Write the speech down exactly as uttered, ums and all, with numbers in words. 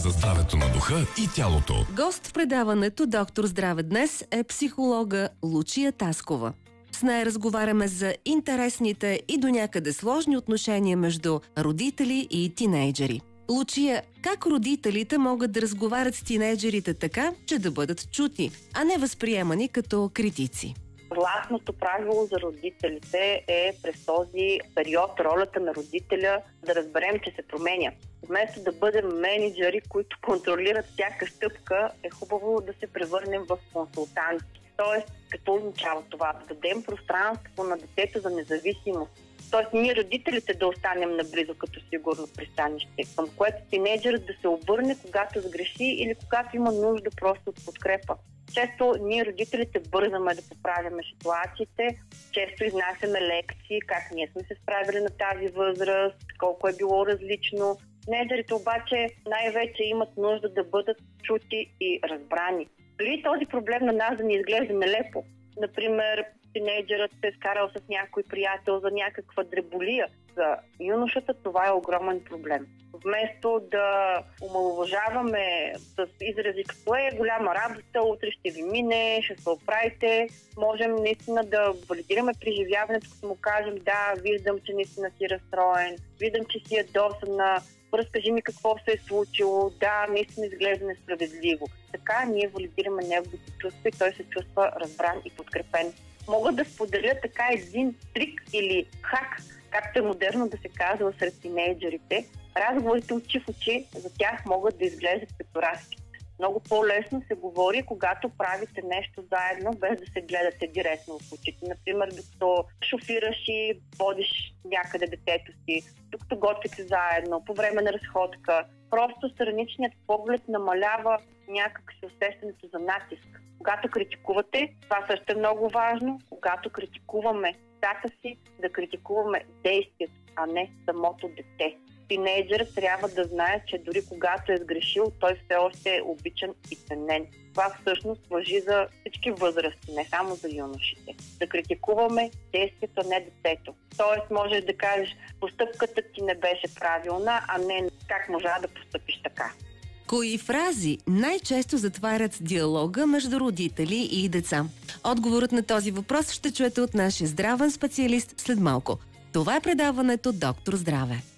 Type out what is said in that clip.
За здравето на духа и тялото. Гост в предаването Доктор Здраве днес е психолога Лучия Таскова. С нея разговаряме за интересните и до някъде сложни отношения между родители и тинейджери. Лучия, как родителите могат да разговарят с тинейджерите така, че да бъдат чути, а не възприемани като критици? Гласното правило за родителите е през този период ролята на родителя да разберем, че се променя. Вместо да бъдем менеджери, които контролират всяка стъпка, е хубаво да се превърнем в консултанти. Тоест, какво означава това? Да дадем пространство на детето за независимост. Тоест, ние родителите да останем наблизо като сигурно пристанище, към което тинейджерът да се обърне, когато сгреши или когато има нужда просто от подкрепа. Често ние родителите бързаме да поправяме ситуациите, често изнасяме лекции, как ние сме се справили на тази възраст, колко е било различно. Тинейджерите обаче най-вече имат нужда да бъдат чути и разбрани. Дори този проблем на нас да ни изглежда нелепо. Например, тинейджерът се е скарал с някой приятел за някаква дреболия. За юношата това е огромен проблем. Вместо да омаловажаваме с изрази като е голяма работа, утре ще ви мине, ще се оправите, можем наистина да валидираме преживяването, като му кажем: да, виждам, че наистина си разстроен, виждам, че си ядосана, разкажи ми какво се е случило, да, наистина изглежда несправедливо. Така ние валидираме неговите чувства и той се чувства разбран и подкрепен. Мога да споделя така един трик или хак, както е модерно да се казва сред тинейджерите. Разговорите очи в очи за тях могат да изглеждат като разпит. Много по-лесно се говори, когато правите нещо заедно, без да се гледате директно в очите. Например, докато шофираш и водиш някъде детето си, докато готвите заедно, по време на разходка. Просто страничният поглед намалява някак си усещането за натиск. Когато критикувате, това също е много важно, когато критикуваме децата си, да критикуваме действието, а не самото дете. Тинейджерът трябва да знае, че дори когато е сгрешил, той все още е обичан и ценен. Това всъщност важи за всички възрасти, не само за юношите. Да критикуваме действието, а не детето. Тоест, можеш да кажеш: постъпката ти не беше правилна, а не как можа да постъпиш така. Кои фрази най-често затварят диалога между родители и деца? Отговорът на този въпрос ще чуете от нашия здравен специалист след малко. Това е предаването Доктор Здраве.